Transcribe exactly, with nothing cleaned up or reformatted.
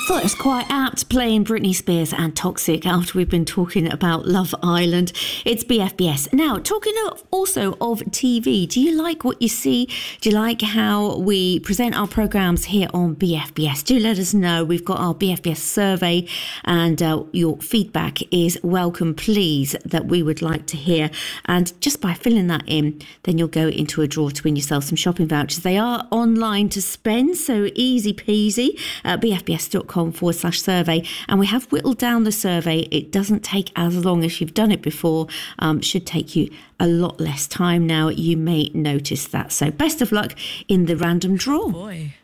Thought it was quite apt playing Britney Spears and Toxic after we've been talking about Love Island. It's B F B S. Now, talking of, also of T V, do you like what you see? Do you like how we present our programmes here on B F B S? Do let us know. We've got our B F B S survey and uh, your feedback is welcome, please, that we would like to hear. And just by filling that in, then you'll go into a draw to win yourself some shopping vouchers. They are online to spend, so easy peasy. Uh, B F B S dot com forward slash survey, and we have whittled down the survey. It doesn't take as long as you've done it before. Um, should take you a lot less time now. You may notice that. So best of luck in the random draw. Boy.